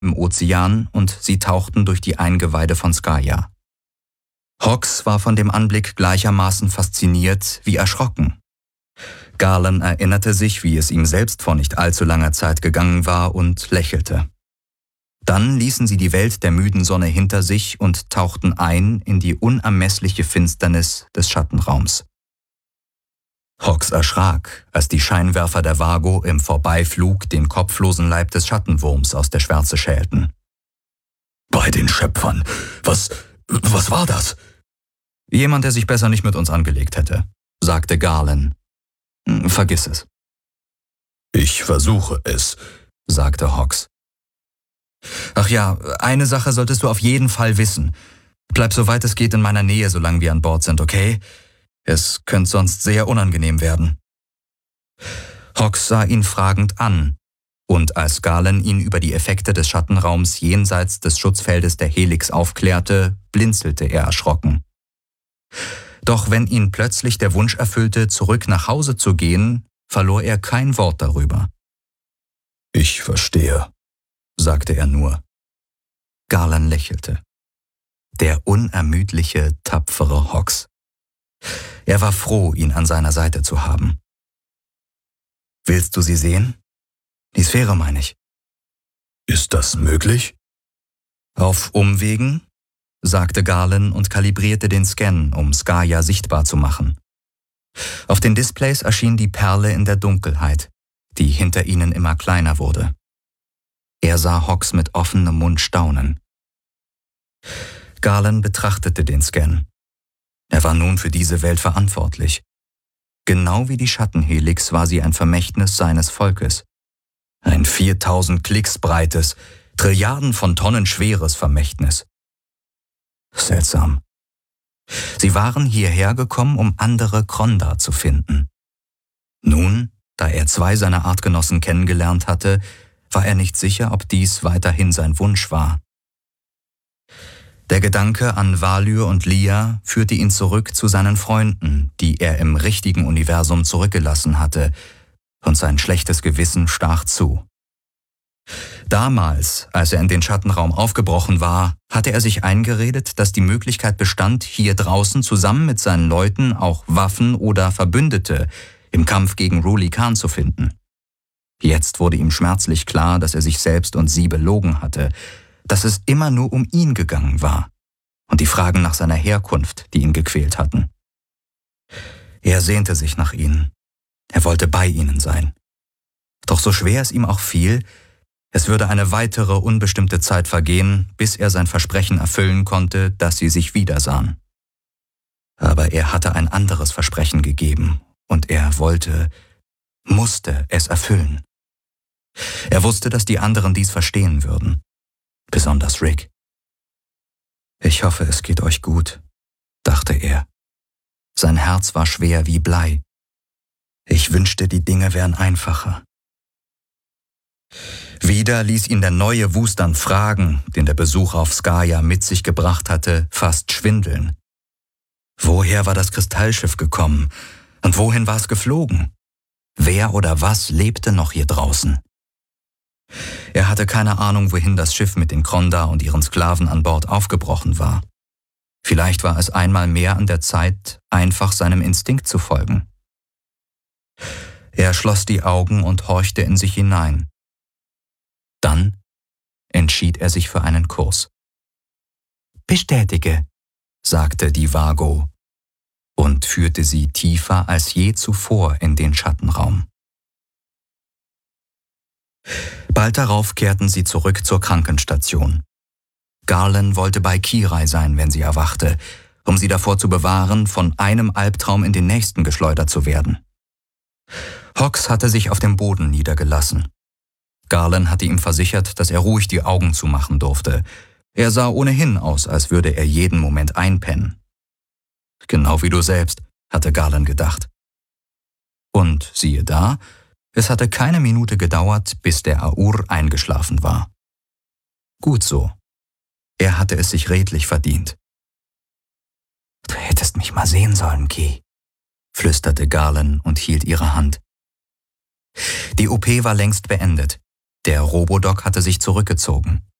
im Ozean und sie tauchten durch die Eingeweide von Skaya. Hawks war von dem Anblick gleichermaßen fasziniert wie erschrocken. Garland erinnerte sich, wie es ihm selbst vor nicht allzu langer Zeit gegangen war und lächelte. Dann ließen sie die Welt der müden Sonne hinter sich und tauchten ein in die unermessliche Finsternis des Schattenraums. Hawks erschrak, als die Scheinwerfer der Vago im Vorbeiflug den kopflosen Leib des Schattenwurms aus der Schwärze schälten. Bei den Schöpfern, was war das? Jemand, der sich besser nicht mit uns angelegt hätte, sagte Garland. Vergiss es. Ich versuche es, sagte Hawks. Ach ja, eine Sache solltest du auf jeden Fall wissen. Bleib soweit es geht in meiner Nähe, solange wir an Bord sind, okay? Es könnte sonst sehr unangenehm werden. Hawks sah ihn fragend an, und als Garland ihn über die Effekte des Schattenraums jenseits des Schutzfeldes der Helix aufklärte, blinzelte er erschrocken. Doch wenn ihn plötzlich der Wunsch erfüllte, zurück nach Hause zu gehen, verlor er kein Wort darüber. Ich verstehe, sagte er nur. Garland lächelte. Der unermüdliche, tapfere Hawks. Er war froh, ihn an seiner Seite zu haben. Willst du sie sehen? Die Sphäre, meine ich. Ist das möglich? Auf Umwegen, sagte Garland und kalibrierte den Scan, um Skaya sichtbar zu machen. Auf den Displays erschien die Perle in der Dunkelheit, die hinter ihnen immer kleiner wurde. Er sah Hawks mit offenem Mund staunen. Garland betrachtete den Scan. Er war nun für diese Welt verantwortlich. Genau wie die Schattenhelix war sie ein Vermächtnis seines Volkes. Ein 4000 Klicks breites, Trilliarden von Tonnen schweres Vermächtnis. Seltsam. Sie waren hierher gekommen, um andere Kronda zu finden. Nun, da er 2 seiner Artgenossen kennengelernt hatte, war er nicht sicher, ob dies weiterhin sein Wunsch war. Der Gedanke an Valyr und Lia führte ihn zurück zu seinen Freunden, die er im richtigen Universum zurückgelassen hatte, und sein schlechtes Gewissen stach zu. Damals, als er in den Schattenraum aufgebrochen war, hatte er sich eingeredet, dass die Möglichkeit bestand, hier draußen zusammen mit seinen Leuten auch Waffen oder Verbündete im Kampf gegen Ruli Khan zu finden. Jetzt wurde ihm schmerzlich klar, dass er sich selbst und sie belogen hatte, dass es immer nur um ihn gegangen war und die Fragen nach seiner Herkunft, die ihn gequält hatten. Er sehnte sich nach ihnen. Er wollte bei ihnen sein. Doch so schwer es ihm auch fiel, es würde eine weitere unbestimmte Zeit vergehen, bis er sein Versprechen erfüllen konnte, dass sie sich wiedersahen. Aber er hatte ein anderes Versprechen gegeben und er musste es erfüllen. Er wusste, dass die anderen dies verstehen würden. Besonders Rick. Ich hoffe, es geht euch gut, dachte er. Sein Herz war schwer wie Blei. Ich wünschte, die Dinge wären einfacher. Wieder ließ ihn der neue Wust an Fragen, den der Besuch auf Skaya mit sich gebracht hatte, fast schwindeln. Woher war das Kristallschiff gekommen und wohin war es geflogen? Wer oder was lebte noch hier draußen? Er hatte keine Ahnung, wohin das Schiff mit den Kronda und ihren Sklaven an Bord aufgebrochen war. Vielleicht war es einmal mehr an der Zeit, einfach seinem Instinkt zu folgen. Er schloss die Augen und horchte in sich hinein. Dann entschied er sich für einen Kurs. »Bestätige«, sagte die Vago und führte sie tiefer als je zuvor in den Schattenraum. Bald darauf kehrten sie zurück zur Krankenstation. Garland wollte bei Kirai sein, wenn sie erwachte, um sie davor zu bewahren, von einem Albtraum in den nächsten geschleudert zu werden. Hawks hatte sich auf dem Boden niedergelassen. Garland hatte ihm versichert, dass er ruhig die Augen zumachen durfte. Er sah ohnehin aus, als würde er jeden Moment einpennen. Genau wie du selbst, hatte Garland gedacht. Und siehe da, es hatte keine Minute gedauert, bis der Aur eingeschlafen war. Gut so. Er hatte es sich redlich verdient. »Du hättest mich mal sehen sollen, Ki«, flüsterte Garland und hielt ihre Hand. Die OP war längst beendet. Der Robodoc hatte sich zurückgezogen.